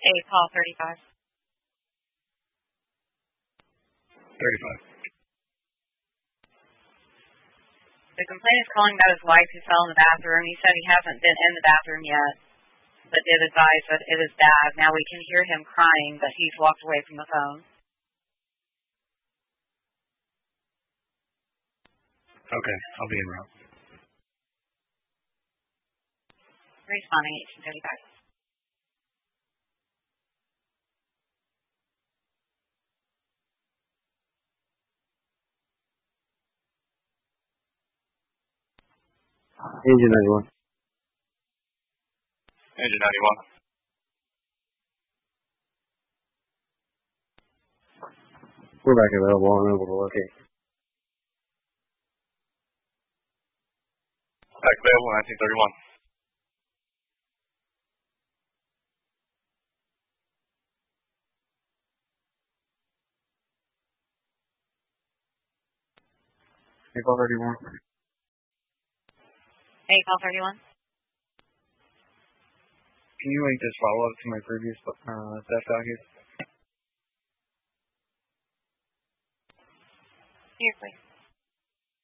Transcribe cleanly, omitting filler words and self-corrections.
Paul 35. 35. The complainant is calling about his wife who fell in the bathroom. He said he hasn't been in the bathroom yet, but did advise that it is bad. Now we can hear him crying, but he's walked away from the phone. Okay, I'll be en route. Responding 1835. Engine 91. Engine 91. We're back available and able to locate. Back available 1931. April 31. Paul 31. Can you link this follow-up to my previous theft docket? Here, please.